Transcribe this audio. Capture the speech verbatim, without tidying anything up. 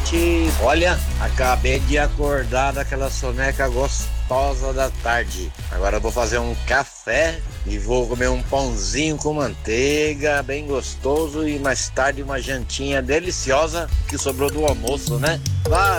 noite. Olha, acabei de acordar daquela soneca gostosa da tarde. Agora eu vou fazer um café e vou comer um pãozinho com manteiga, bem gostoso, e mais tarde uma jantinha deliciosa que sobrou do almoço, né? Vai!